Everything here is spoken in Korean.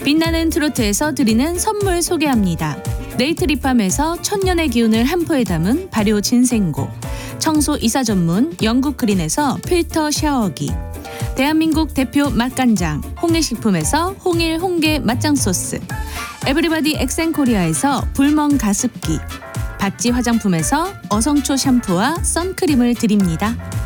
빛나는 트로트에서 드리는 선물 소개합니다. 네이트리팜에서 천년의 기운을 한 포에 담은 발효 진생고, 청소 이사 전문 영국 크린에서 필터 샤워기, 대한민국 대표 맛간장 홍일식품에서 홍일 홍게 맛장 소스, 에브리바디 엑센코리아에서 불멍 가습기, 바찌 화장품에서 어성초 샴푸와 선크림을 드립니다.